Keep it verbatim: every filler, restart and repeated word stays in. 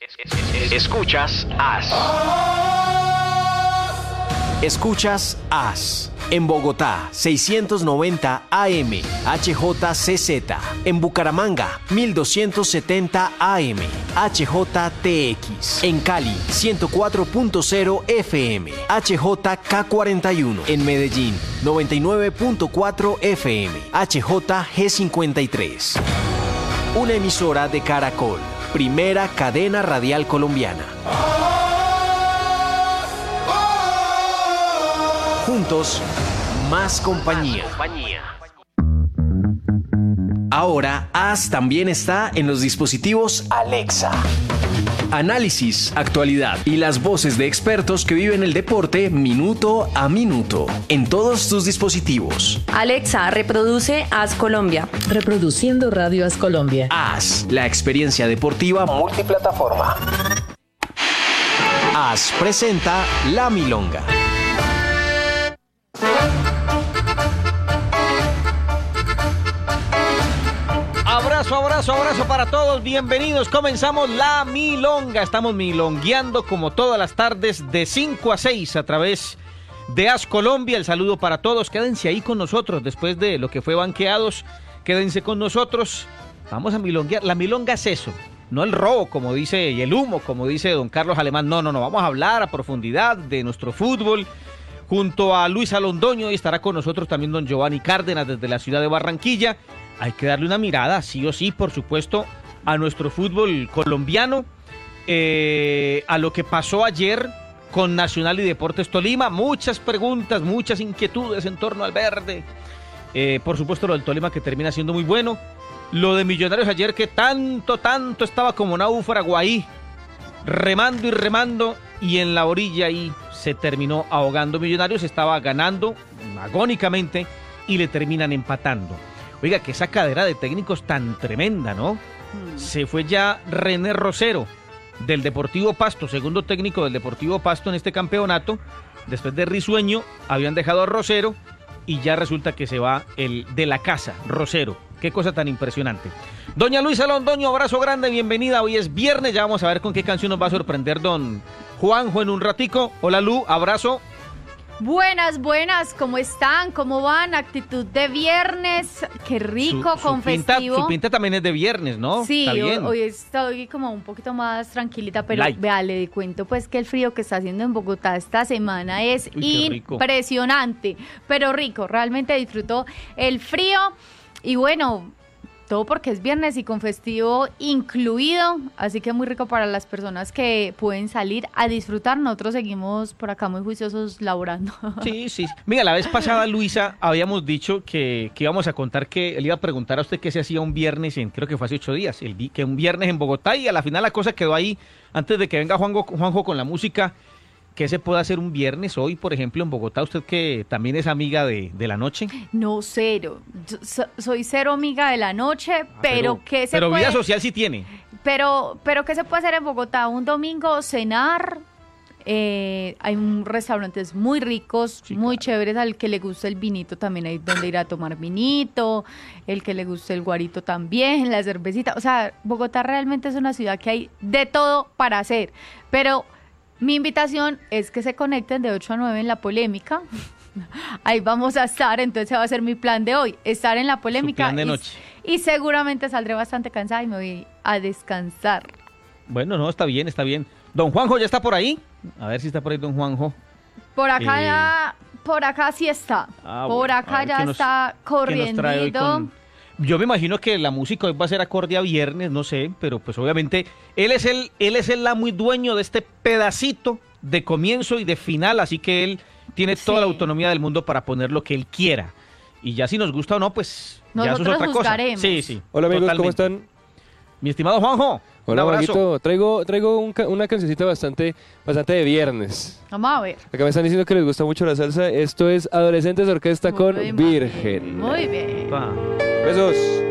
Escuchas As. Escuchas As. En Bogotá, seiscientos noventa A M, H J C Z. En Bucaramanga, mil doscientos setenta A M, H J T X. En Cali, ciento cuatro punto cero F M, H J K cuarenta y uno. En Medellín, noventa y nueve punto cuatro F M, H J G cincuenta y tres. Una emisora de Caracol, primera cadena radial colombiana. Juntos, más compañía. Ahora, As también está en los dispositivos Alexa. Análisis, actualidad y las voces de expertos que viven el deporte minuto a minuto en todos tus dispositivos. Alexa, reproduce As Colombia. Reproduciendo Radio As Colombia. As, la experiencia deportiva multiplataforma. As presenta La Milonga. Abrazo, abrazo, abrazo para todos, bienvenidos, comenzamos La Milonga, estamos milongueando como todas las tardes de cinco a seis a través de As Colombia. El saludo para todos, quédense ahí con nosotros después de lo que fue Banqueados, quédense con nosotros, vamos a milonguear. La milonga es eso, no el robo como dice, y el humo como dice don Carlos Alemán, no, no, no, vamos a hablar a profundidad de nuestro fútbol. Junto a Luisa Londoño y estará con nosotros también don Giovanni Cárdenas desde la ciudad de Barranquilla. Hay que darle una mirada, sí o sí, por supuesto, a nuestro fútbol colombiano, eh, a lo que pasó ayer con Nacional y Deportes Tolima. Muchas preguntas, muchas inquietudes en torno al verde. Eh, por supuesto, lo del Tolima que termina siendo muy bueno. Lo de Millonarios ayer que tanto, tanto estaba como náufrago ahí, remando y remando, y en la orilla ahí se terminó ahogando. Millonarios estaba ganando agónicamente y le terminan empatando. Oiga, que esa cadera de técnicos tan tremenda, ¿no? Mm. Se fue ya René Rosero del Deportivo Pasto, segundo técnico del Deportivo Pasto en este campeonato. Después de Risueño habían dejado a Rosero y ya resulta que se va el de la casa, Rosero. Qué cosa tan impresionante. Doña Luisa Londoño, abrazo grande, bienvenida. Hoy es viernes, ya vamos a ver con qué canción nos va a sorprender don Juanjo en un ratico. Hola Lu, abrazo. Buenas, buenas, ¿cómo están? ¿Cómo van? Actitud de viernes, qué rico, su, con su pinta, festivo. Su pinta también es de viernes, ¿no? Sí, Está bien. Hoy, hoy estoy como un poquito más tranquilita, pero Light. vea, le cuento pues que el frío que está haciendo en Bogotá esta semana es Uy, impresionante, pero rico, realmente disfruto el frío y bueno, todo porque es viernes y con festivo incluido, así que muy rico para las personas que pueden salir a disfrutar. Nosotros seguimos por acá muy juiciosos laborando. Sí, sí. Mira, la vez pasada, Luisa, habíamos dicho que, que íbamos a contar que él iba a preguntar a usted qué se hacía un viernes, en, creo que fue hace ocho días, el, que un viernes en Bogotá, y a la final la cosa quedó ahí, antes de que venga Juanjo, Juanjo con la música. ¿Qué se puede hacer un viernes hoy, por ejemplo, en Bogotá? ¿Usted que también es amiga de, de la noche? No, cero. Yo so, soy cero amiga de la noche, ah, pero, pero ¿qué se pero puede...? Pero vida social sí tiene. Pero, pero ¿qué se puede hacer en Bogotá? Un domingo, cenar. Eh, hay restaurantes muy ricos, sí, muy claro. chéveres. Al que le gusta el vinito también hay donde ir a tomar vinito. El que le gusta el guarito también, la cervecita. O sea, Bogotá realmente es una ciudad que hay de todo para hacer. Pero... mi invitación es que se conecten de ocho a nueve en La Polémica. Ahí vamos a estar, entonces va a ser mi plan de hoy, estar en La Polémica. Su plan de noche. Y, y seguramente saldré bastante cansada y me voy a descansar. Bueno, no, está bien, está bien. Don Juanjo, ¿ya está por ahí? A ver si está por ahí don Juanjo. Por acá eh... ya, por acá sí está. Ah, por bueno, acá ya nos, está corriendo. Yo me imagino que la música hoy va a ser acorde a viernes, no sé, pero pues obviamente él es el él es el amo y dueño de este pedacito de comienzo y de final, así que él tiene toda sí. la autonomía del mundo para poner lo que él quiera. Y ya si nos gusta o no, pues nosotros ya eso es otra juzgaremos. cosa. Sí, sí. Hola amigos, totalmente. ¿cómo están? Mi estimado Juanjo. Hola, Juanjito. Traigo, traigo un, una cancioncita bastante, bastante de viernes. Vamos a ver. Acá me están diciendo que les gusta mucho la salsa. Esto es Adolescentes Orquesta Muy con bien, Virgen. Muy bien. Va. Besos.